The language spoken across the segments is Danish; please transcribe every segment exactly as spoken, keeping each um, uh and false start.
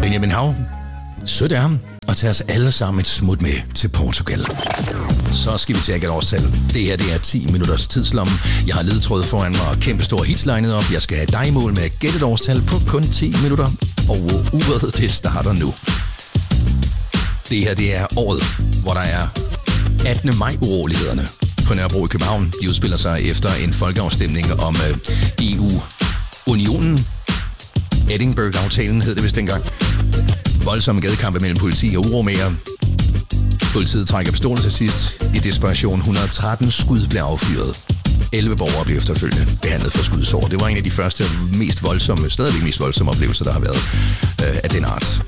Benjamin Hav. Sødt er ham, og tager os alle sammen et smut med til Portugal. Så skal vi til at gætte årstal. Det her, det er ti minutters tidslomme. Jeg har ledetråd foran mig og kæmpe store hits legnet op. Jeg skal have dig i mål med at gætte et årstal på kun ti minutter. Og uret, det starter nu. Det her, det er året, hvor der er attende maj-urolighederne på Nørrebro i København. De udspiller sig efter en folkeafstemning om øh, E U-unionen. Edinburgh-aftalen hed det vist dengang. Voldsomme gadekampe mellem politi og uromagere. Politiet trækker pistolen til sidst. I desperation et hundrede og tretten skud blev affyret. elleve borgere blev efterfølgende behandlet for skudsår. Det var en af de første mest voldsomme, stadigvæk mest voldsomme oplevelser, der har været øh, af den art.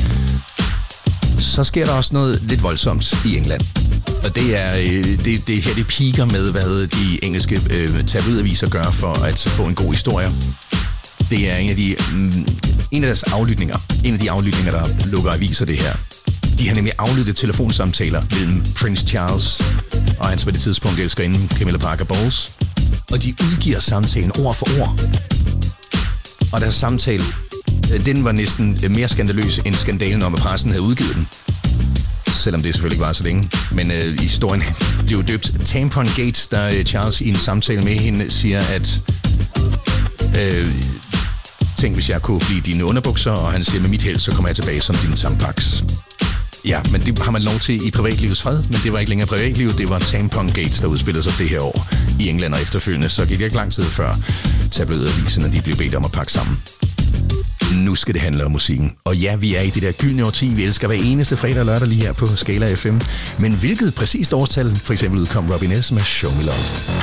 Så sker der også noget lidt voldsomt i England. Og det er øh, det, det her, det piker med, hvad de engelske øh, tabloidaviser gør for at få en god historie. Det er en af de mm, en af deres aflytninger. En af de aflytninger, der lukker aviser det her. De har nemlig aflyttet telefonsamtaler mellem Prince Charles og hans på det tidspunkt elskerinde Camilla Parker Bowles. Og de udgiver samtalen ord for ord. Og deres samtale, den var næsten mere skandaløs end skandalen om, at pressen havde udgivet den. Selvom det selvfølgelig ikke var så længe. Men øh, historien blev døbt Tampon Gate, der øh, Charles i en samtale med hende siger, at øh, tænk, hvis jeg kunne blive dine underbukser, og han siger, med mit held, så kommer jeg tilbage som din tampaks. Ja, men det har man lov til i privatlivets fred, men det var ikke længere privatliv, det var Tampon Gates, der udspillede sig det her år i England og efterfølgende, så gik det ikke lang tid før tabloidaviserne, de blev bedt om at pakke sammen. Nu skal det handle om musikken. Og ja, vi er i det der gyldne årti, vi elsker hver eneste fredag og lørdag lige her på Skala F M. Men hvilket præcist årstal, for eksempel udkom Robin S. med Show Me Love.